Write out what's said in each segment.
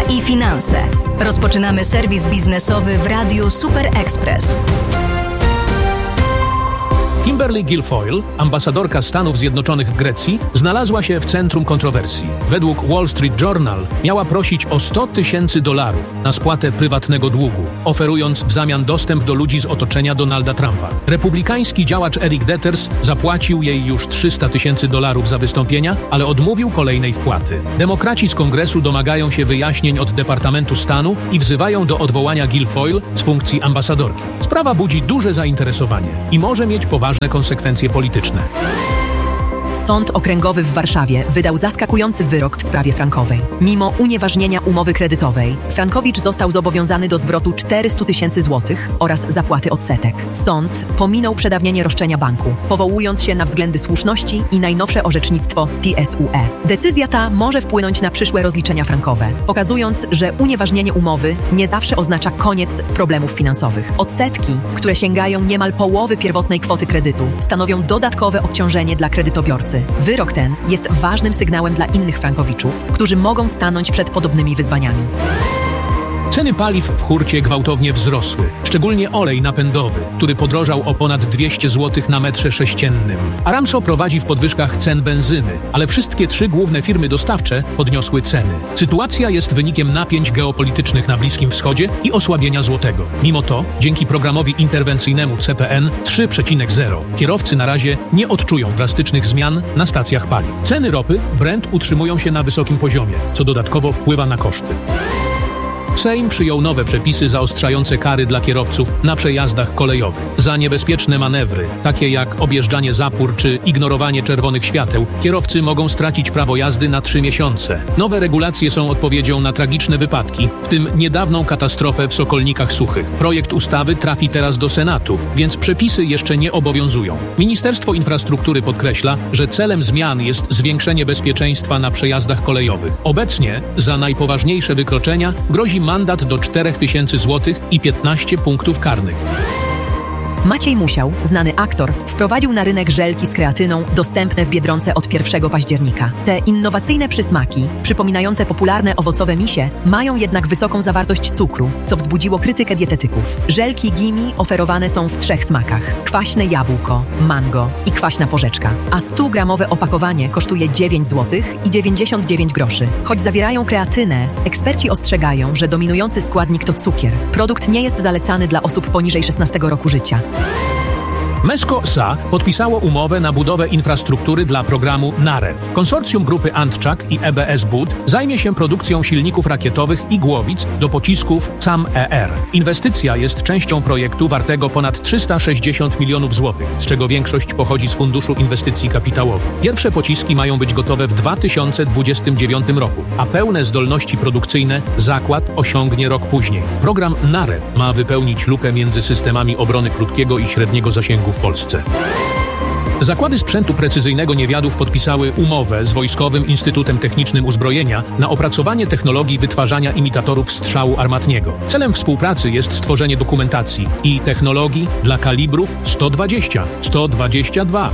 i finanse. Rozpoczynamy serwis biznesowy w Radiu Super Express. Kimberly Guilfoyle, ambasadorka Stanów Zjednoczonych w Grecji, znalazła się w centrum kontrowersji. Według Wall Street Journal miała prosić o $100,000 na spłatę prywatnego długu, oferując w zamian dostęp do ludzi z otoczenia Donalda Trumpa. Republikański działacz Eric Deters zapłacił jej już $300,000 za wystąpienia, ale odmówił kolejnej wpłaty. Demokraci z kongresu domagają się wyjaśnień od Departamentu Stanu i wzywają do odwołania Guilfoyle z funkcji ambasadorki. Sprawa budzi duże zainteresowanie i może mieć poważne konsekwencje polityczne. Sąd Okręgowy w Warszawie wydał zaskakujący wyrok w sprawie frankowej. Mimo unieważnienia umowy kredytowej, Frankowicz został zobowiązany do zwrotu $400,000 oraz zapłaty odsetek. Sąd pominął przedawnienie roszczenia banku, powołując się na względy słuszności i najnowsze orzecznictwo TSUE. Decyzja ta może wpłynąć na przyszłe rozliczenia frankowe, pokazując, że unieważnienie umowy nie zawsze oznacza koniec problemów finansowych. Odsetki, które sięgają niemal połowy pierwotnej kwoty kredytu, stanowią dodatkowe obciążenie dla kredytobiorcy. Wyrok ten jest ważnym sygnałem dla innych frankowiczów, którzy mogą stanąć przed podobnymi wyzwaniami. Ceny paliw w hurcie gwałtownie wzrosły, szczególnie olej napędowy, który podrożał o ponad 200 zł na metrze sześciennym. Aramco prowadzi w podwyżkach cen benzyny, ale wszystkie 3 główne firmy dostawcze podniosły ceny. Sytuacja jest wynikiem napięć geopolitycznych na Bliskim Wschodzie i osłabienia złotego. Mimo to, dzięki programowi interwencyjnemu CPN 3.0, kierowcy na razie nie odczują drastycznych zmian na stacjach paliw. Ceny ropy Brent utrzymują się na wysokim poziomie, co dodatkowo wpływa na koszty. Sejm przyjął nowe przepisy zaostrzające kary dla kierowców na przejazdach kolejowych. Za niebezpieczne manewry, takie jak objeżdżanie zapór czy ignorowanie czerwonych świateł, kierowcy mogą stracić prawo jazdy na 3 miesiące. Nowe regulacje są odpowiedzią na tragiczne wypadki, w tym niedawną katastrofę w Sokolnikach Suchych. Projekt ustawy trafi teraz do Senatu, więc przepisy jeszcze nie obowiązują. Ministerstwo Infrastruktury podkreśla, że celem zmian jest zwiększenie bezpieczeństwa na przejazdach kolejowych. Obecnie za najpoważniejsze wykroczenia grozi mandat do 4,000 zł i 15 punktów karnych. Maciej Musiał, znany aktor, wprowadził na rynek żelki z kreatyną dostępne w Biedronce od 1 października. Te innowacyjne przysmaki, przypominające popularne owocowe misie, mają jednak wysoką zawartość cukru, co wzbudziło krytykę dietetyków. Żelki Gimi oferowane są w 3 smakach: kwaśne jabłko, mango i kwaśna porzeczka, a 100-gramowe opakowanie kosztuje 9 zł i 99 groszy. Choć zawierają kreatynę, eksperci ostrzegają, że dominujący składnik to cukier. Produkt nie jest zalecany dla osób poniżej 16 roku życia. Mesco S.A. podpisało umowę na budowę infrastruktury dla programu NAREW. Konsorcjum grupy Antczak i EBS Bud zajmie się produkcją silników rakietowych i głowic do pocisków SAM-ER. Inwestycja jest częścią projektu wartego ponad 360 milionów złotych, z czego większość pochodzi z Funduszu Inwestycji Kapitałowych. Pierwsze pociski mają być gotowe w 2029 roku, a pełne zdolności produkcyjne zakład osiągnie rok później. Program NAREW ma wypełnić lukę między systemami obrony krótkiego i średniego zasięgu w Polsce. Zakłady Sprzętu Precyzyjnego Niewiadów podpisały umowę z Wojskowym Instytutem Technicznym Uzbrojenia na opracowanie technologii wytwarzania imitatorów strzału armatniego. Celem współpracy jest stworzenie dokumentacji i technologii dla kalibrów 120, 122,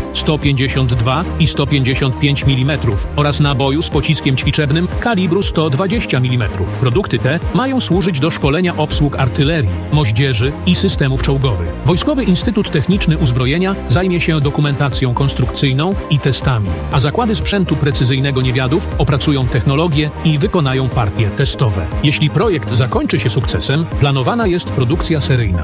152 i 155 mm oraz naboju z pociskiem ćwiczebnym kalibru 120 mm. Produkty te mają służyć do szkolenia obsług artylerii, moździerzy i systemów czołgowych. Wojskowy Instytut Techniczny Uzbrojenia zajmie się dokumentacją konstrukcyjną i testami, a zakłady sprzętu precyzyjnego niewiadów opracują technologię i wykonają partie testowe. Jeśli projekt zakończy się sukcesem, planowana jest produkcja seryjna.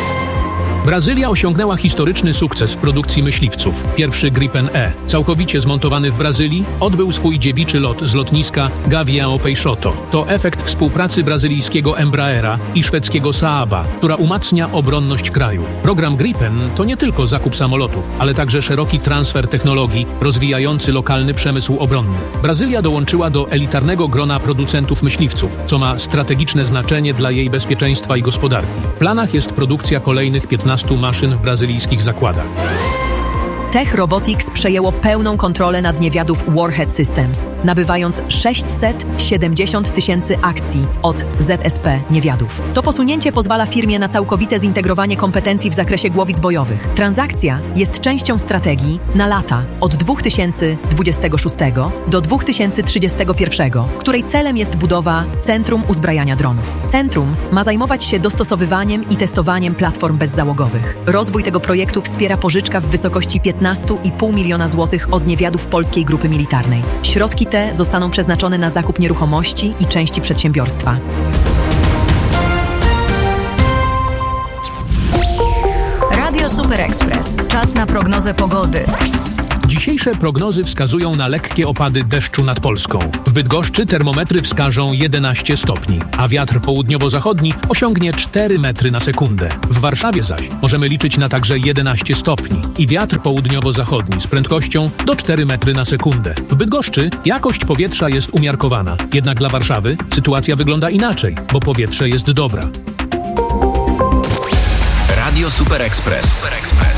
Brazylia osiągnęła historyczny sukces w produkcji myśliwców. Pierwszy Gripen E, całkowicie zmontowany w Brazylii, odbył swój dziewiczy lot z lotniska Gavião Peixoto. To efekt współpracy brazylijskiego Embraera i szwedzkiego Saaba, która umacnia obronność kraju. Program Gripen to nie tylko zakup samolotów, ale także szeroki transfer technologii rozwijający lokalny przemysł obronny. Brazylia dołączyła do elitarnego grona producentów myśliwców, co ma strategiczne znaczenie dla jej bezpieczeństwa i gospodarki. W planach jest produkcja kolejnych 15 maszyn w brazylijskich zakładach. Tech Robotics przejęło pełną kontrolę nad Niewiadów Warhead Systems, nabywając 670 000 akcji od ZSP Niewiadów. To posunięcie pozwala firmie na całkowite zintegrowanie kompetencji w zakresie głowic bojowych. Transakcja jest częścią strategii na lata od 2026 do 2031, której celem jest budowa Centrum Uzbrajania Dronów. Centrum ma zajmować się dostosowywaniem i testowaniem platform bezzałogowych. Rozwój tego projektu wspiera pożyczka w wysokości 15,5 miliona złotych od Niewiadów Polskiej Grupy Militarnej. Środki te zostaną przeznaczone na zakup nieruchomości i części przedsiębiorstwa. Radio Super Express. Czas na prognozę pogody. Dzisiejsze prognozy wskazują na lekkie opady deszczu nad Polską. W Bydgoszczy termometry wskażą 11 stopni, a wiatr południowo-zachodni osiągnie 4 metry na sekundę. W Warszawie zaś możemy liczyć na także 11 stopni i wiatr południowo-zachodni z prędkością do 4 metry na sekundę. W Bydgoszczy jakość powietrza jest umiarkowana, jednak dla Warszawy sytuacja wygląda inaczej, bo powietrze jest dobre. Radio Super Express.